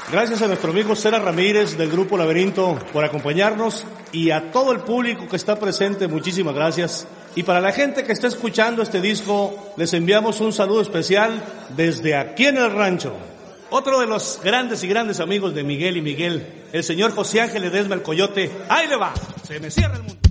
Gracias a nuestro amigo Cera Ramírez del Grupo Laberinto por acompañarnos y a todo el público que está presente, muchísimas gracias. Y para la gente que está escuchando este disco, les enviamos un saludo especial desde aquí en el rancho. Otro de los grandes y grandes amigos de Miguel y Miguel, el señor José Ángel Ledesma el Coyote. ¡Ahí le va! Se me cierra el mundo.